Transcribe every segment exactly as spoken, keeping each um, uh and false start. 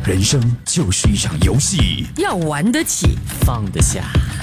人生就是一场游戏， 要玩得起， 放得下。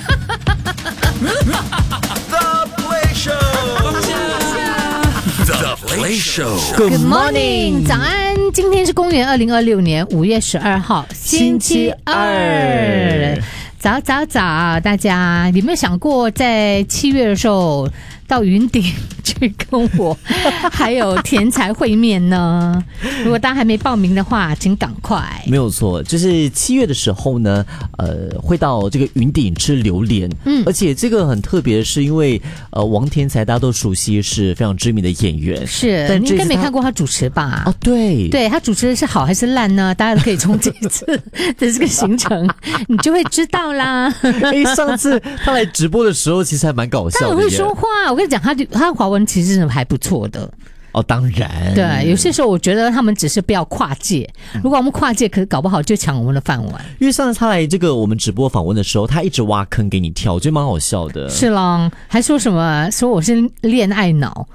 The Play Show， 放下。 The Play Show。 Good morning， 早安！今天是公元二零二六年五月十二号，星期二。早早早，大家有没有想过在七月的时候到云顶去跟我还有田才会面呢？如果大家还没报名的话，请赶快。 没有错，就是七月的时候呢，呃，会到这个云顶吃榴莲。嗯，而且这个很特别，是因为呃，王田才大家都熟悉，是非常知名的演员。 是， 但你应该没看过他主持吧？ 哦，对， 对，他主持的是好还是烂呢？大家都可以从这一次的这个行程，你就会知道啦。 哎，上次他来直播的时候，其实还蛮搞笑的。 他很会说话，我跟你讲，他他华文其实是还不错的。 哦，当然， 对，有些时候我觉得他们只是不要跨界，如果我们跨界，可是搞不好就抢我们的饭碗。 因为上次他来这个我们直播访问的时候，他一直挖坑给你跳，我觉得蛮好笑的。 是啦，还说什么说我是恋爱脑，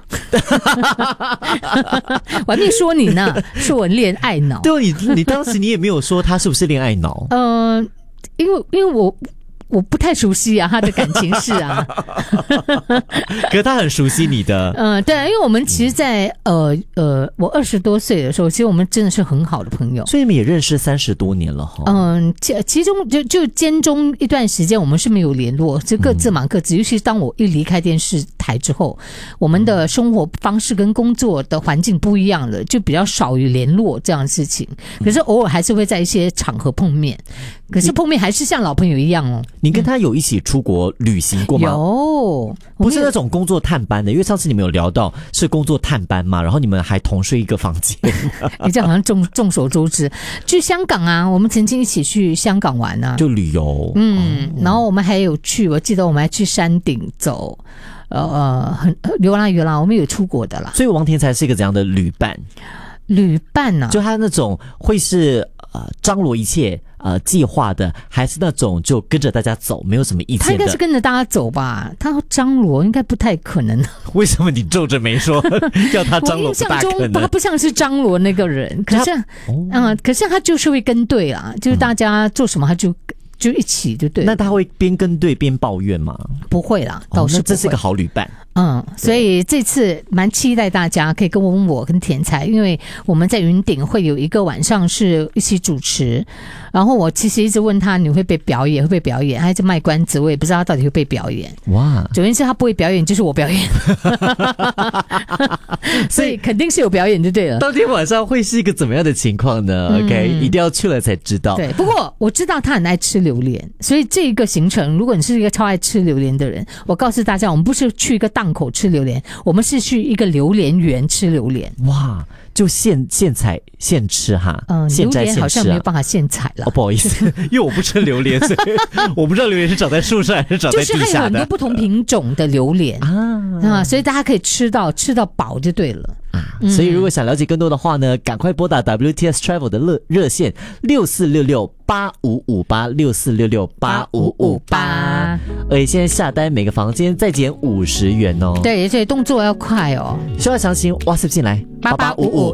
我还没说你呢，说我恋爱脑。 对，你你当时你也没有说他是不是恋爱脑？ 嗯、呃，因为因为我。我不太熟悉啊，他的感情事啊。 可是他很熟悉你的。 嗯，对，因为我们其实在，在呃呃，我二十多岁的时候，其实我们真的是很好的朋友， 所以你们也认识三十多年了哈。 嗯，其其中就就间中一段时间，我们是没有联络，就各自忙各自。嗯、尤其是当我一离开电视台之后，我们的生活方式跟工作的环境不一样了，就比较少于联络这样的事情。可是偶尔还是会在一些场合碰面，可是碰面还是像老朋友一样哦。 你跟他有一起出国旅行过吗？ 有， 不是那种工作探班的，因为上次你们有聊到是工作探班嘛，然后你们还同睡一个房间。 你这样好像众众所周知。去香港啊，我们曾经一起去香港玩啊， 就旅游。 嗯，哦、然后我们还有去，我记得我们还去山顶走，呃呃，很流浪流浪，我们有出国的啦。 所以王田才是一个怎样的旅伴？ 旅伴啊， 就他那种会是呃张罗一切。呃，计划的还是那种就跟着大家走，没有什么意见的。 他应该是跟着大家走吧？他张罗应该不太可能。 为什么你皱着眉说要他张罗？不大可能。 我印象中他不像是张罗那个人，可是，嗯、呃，可是他就是会跟对啊，就是大家做什么他就。就一起就对了。 那他会边跟对边抱怨吗？ 不会啦，倒是不会。 哦、那这是个好旅伴。 嗯，所以这次蛮期待大家可以跟我们我跟田才，因为我们在云顶会有一个晚上是一起主持，然后我其实一直问他你会被表演会不会表演，他一直卖关子，我也不知道他到底会不会表演。哇，首先是他不会表演，就是我表演，所以肯定是有表演就对了。 当天晚上会是一个怎么样的情况呢、嗯、？OK， 一定要去了才知道。 对，不过我知道他很爱吃榴莲，所以这个行程，如果你是一个超爱吃榴莲的人，我告诉大家，我们不是去一个档口吃榴莲，我们是去一个榴莲园吃榴莲。 哇，就现现采现吃哈。 嗯， 现摘现吃、啊、 榴莲好像没有办法现采了。 哦，不好意思，因为我不吃榴莲，所以我不知道榴莲是长在树上还是长在地下的。 就是还有很多不同品种的榴莲啊、嗯，所以大家可以吃到吃到饱就对了。 啊，所以如果想了解更多的话呢，赶快拨打 W T S Travel 的热热线六四六六八五五八六四六六八五五八，而且现在下单每个房间再减五十元哦。 对，所以动作要快哦。 需要详情 WhatsApp 进来八八五五